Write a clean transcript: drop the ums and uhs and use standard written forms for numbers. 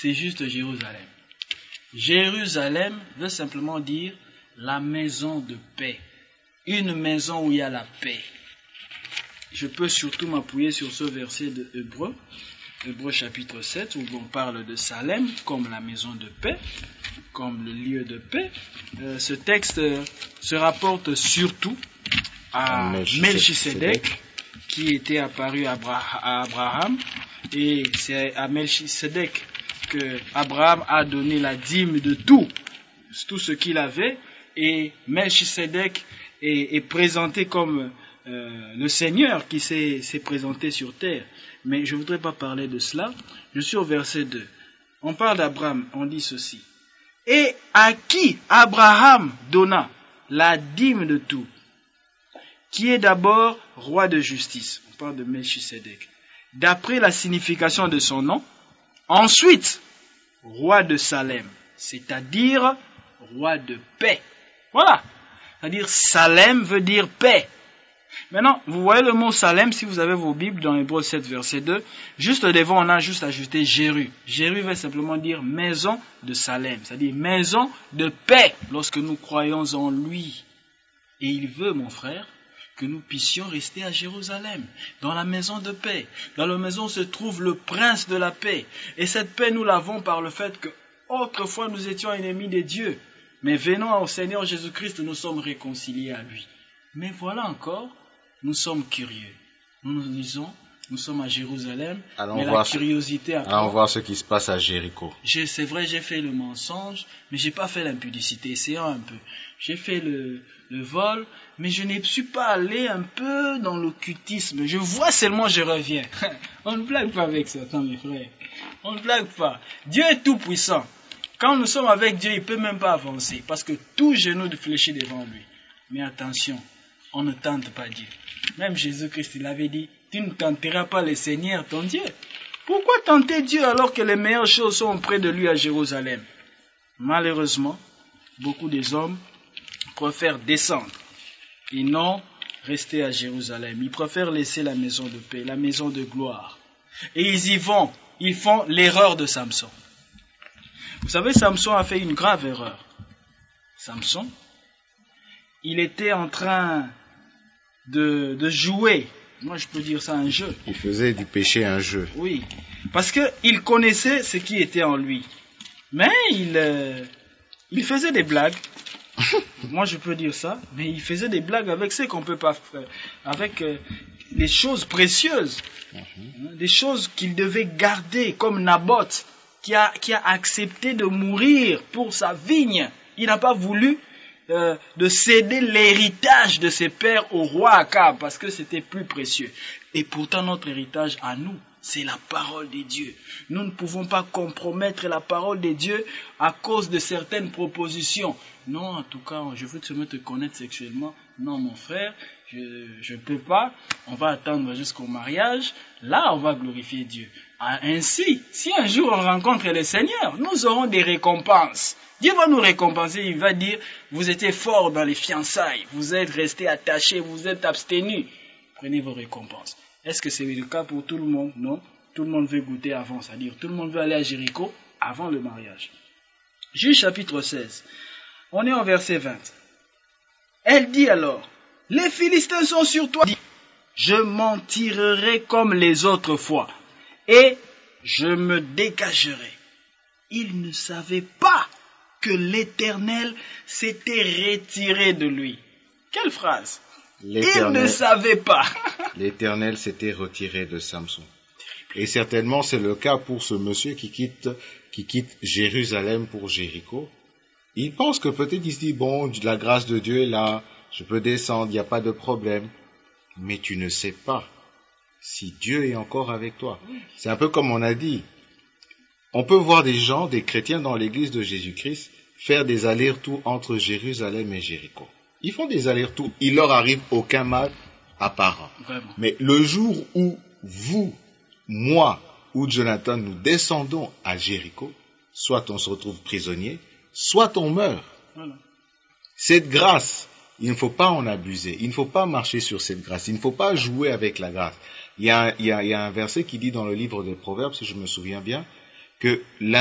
c'est juste Jérusalem. Jérusalem veut simplement dire la maison de paix. Une maison où il y a la paix. Je peux surtout m'appuyer sur ce verset de Hébreux chapitre 7, où on parle de Salem comme la maison de paix, comme le lieu de paix. Ce texte se rapporte surtout à Melchisédek, qui était apparu à Abraham, et c'est à Melchisédek que Abraham a donné la dîme de tout ce qu'il avait, et Melchisédek est présenté comme le Seigneur qui s'est présenté sur terre. Mais je ne voudrais pas parler de cela. Je suis au verset 2. On parle d'Abraham, on dit ceci. Et à qui Abraham donna la dîme de tout, qui est d'abord roi de justice. On parle de Melchisédek. D'après la signification de son nom. Ensuite, roi de Salem, c'est-à-dire roi de paix. Voilà. C'est-à-dire Salem veut dire paix. Maintenant, vous voyez le mot Salem, si vous avez vos Bibles dans Hébreux 7, verset 2, juste devant, on a juste ajouté Jéru. Jéru veut simplement dire maison de Salem, c'est-à-dire maison de paix, lorsque nous croyons en lui. Et il veut, mon frère, que nous puissions rester à Jérusalem, dans la maison de paix. Dans la maison se trouve le prince de la paix. Et cette paix, nous l'avons par le fait que, autrefois, nous étions ennemis de Dieu. Mais venant au Seigneur Jésus-Christ, nous sommes réconciliés à lui. Mais voilà encore, nous sommes curieux. Nous nous disons, nous sommes à Jérusalem, mais la curiosité a... Allons voir ce qui se passe à Jéricho. C'est vrai, j'ai fait le mensonge, mais j'ai pas fait l'impudicité. Essayons un peu. J'ai fait le vol, mais je ne suis pas allé un peu dans l'occultisme. Je vois seulement, je reviens. On ne blague pas avec Satan, mes frères. On ne blague pas. Dieu est tout puissant. Quand nous sommes avec Dieu, il ne peut même pas avancer, parce que tout genou fléchit devant lui. Mais attention, on ne tente pas Dieu. Même Jésus-Christ, il avait dit, tu ne tenteras pas le Seigneur, ton Dieu. Pourquoi tenter Dieu alors que les meilleures choses sont auprès de lui à Jérusalem? Malheureusement, beaucoup des hommes préfèrent descendre et non rester à Jérusalem. Ils préfèrent laisser la maison de paix, la maison de gloire. Et ils y vont, ils font l'erreur de Samson. Vous savez, Samson a fait une grave erreur. Samson, il était en train de jouer, moi je peux dire ça un jeu. Il faisait du péché un jeu. Oui, parce qu'il connaissait ce qui était en lui. Mais il faisait des blagues. Moi je peux dire ça, mais il faisait des blagues avec ce qu'on peut pas faire, avec les choses précieuses, des choses qu'il devait garder, comme Naboth, qui a accepté de mourir pour sa vigne. Il n'a pas voulu de céder l'héritage de ses pères au roi Akab, parce que c'était plus précieux. Et pourtant notre héritage à nous, c'est la parole de Dieu. Nous ne pouvons pas compromettre la parole de Dieu à cause de certaines propositions. Non, en tout cas, je veux seulement te connaître sexuellement. Non, mon frère, je ne peux pas. On va attendre jusqu'au mariage. Là, on va glorifier Dieu. Ainsi, si un jour on rencontre le Seigneur, nous aurons des récompenses. Dieu va nous récompenser. Il va dire, vous étiez fort dans les fiançailles. Vous êtes restés attachés, vous êtes abstenus. Prenez vos récompenses. Est-ce que c'est le cas pour tout le monde? Non. Tout le monde veut goûter avant, c'est-à-dire tout le monde veut aller à Jéricho avant le mariage. Juge chapitre 16. On est en verset 20. Elle dit alors, les Philistins sont sur toi. Je m'en tirerai comme les autres fois et je me dégagerai. Il ne savait pas que l'Éternel s'était retiré de lui. Quelle phrase! Il ne savait pas. L'Éternel s'était retiré de Samson. Et certainement c'est le cas pour ce monsieur qui quitte Jérusalem pour Jéricho. Il pense que peut-être il se dit, bon, la grâce de Dieu est là, je peux descendre, il n'y a pas de problème. Mais tu ne sais pas si Dieu est encore avec toi. C'est un peu comme on a dit. On peut voir des gens, des chrétiens dans l'église de Jésus-Christ, faire des allers-retours entre Jérusalem et Jéricho. Ils font des allers-retours, il leur arrive aucun mal apparent. Vraiment. Mais le jour où vous, moi ou Jonathan, nous descendons à Jéricho, soit on se retrouve prisonnier, soit on meurt. Voilà. Cette grâce, il ne faut pas en abuser, il ne faut pas marcher sur cette grâce, il ne faut pas jouer avec la grâce. Il y a un verset qui dit dans le livre des Proverbes, si je me souviens bien, que